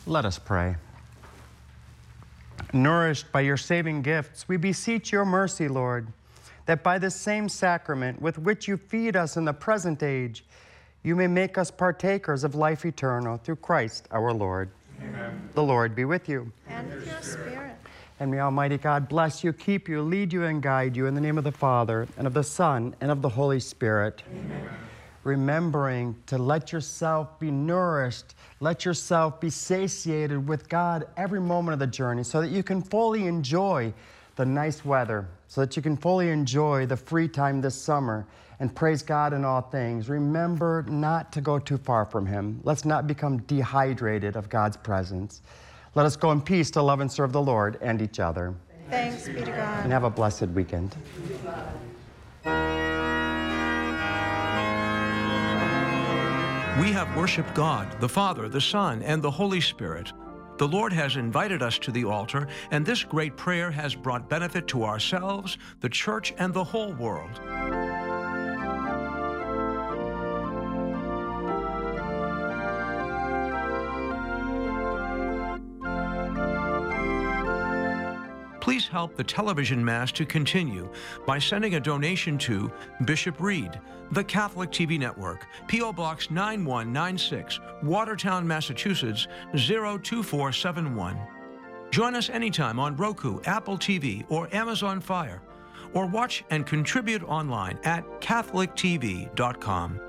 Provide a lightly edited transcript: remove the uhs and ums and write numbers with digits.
Let us pray. Nourished by your saving gifts, we beseech your mercy, Lord, that by the same sacrament with which you feed us in the present age, you may make us partakers of life eternal through Christ our Lord. Amen. The Lord be with you. And with your spirit. And may Almighty God bless you, keep you, lead you, and guide you in the name of the Father, and of the Son, and of the Holy Spirit. Amen. Remembering to let yourself be nourished, let yourself be satiated with God every moment of the journey so that you can fully enjoy the nice weather, so that you can fully enjoy the free time this summer and praise God in all things. Remember not to go too far from Him. Let's not become dehydrated of God's presence. Let us go in peace to love and serve the Lord and each other. Thanks be to God. And have a blessed weekend. We have worshiped God, the Father, the Son, and the Holy Spirit. The Lord has invited us to the altar, and this great prayer has brought benefit to ourselves, the church, and the whole world. Please help the television Mass to continue by sending a donation to Bishop Reed, the Catholic TV Network, P.O. Box 9196, Watertown, Massachusetts 02471. Join us anytime on Roku, Apple TV, or Amazon Fire, or watch and contribute online at catholictv.com.